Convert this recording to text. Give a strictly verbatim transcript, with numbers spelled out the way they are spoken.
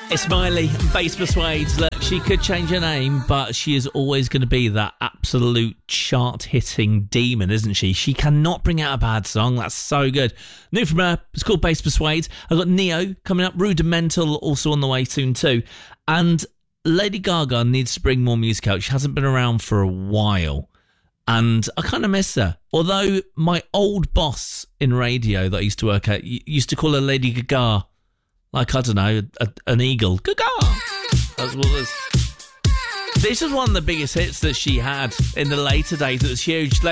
It's Miley and Bass Persuades. Look, she could change her name, but she is always going to be that absolute chart-hitting demon, isn't she? She cannot bring out a bad song. That's so good. New from her, it's called Bass Persuades. I've got Neo coming up, Rudimental also on the way soon too. And Lady Gaga needs to bring more music out. She hasn't been around for a while. And I kind of miss her. Although my old boss in radio that I used to work at used to call her Lady Gaga. Like, I don't know, a, an eagle. Gaga! That's what it was. This was one of the biggest hits that she had in the later days. It was huge.